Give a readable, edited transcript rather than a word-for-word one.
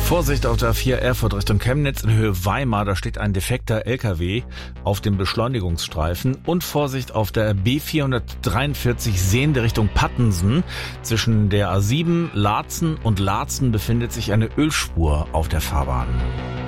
Vorsicht auf der A4 Erfurt Richtung Chemnitz in Höhe Weimar, da steht ein defekter LKW auf dem Beschleunigungsstreifen. Und Vorsicht auf der B443 sehende Richtung Pattensen. Zwischen der A7 Laatzen und Laatzen befindet sich eine Ölspur auf der Fahrbahn.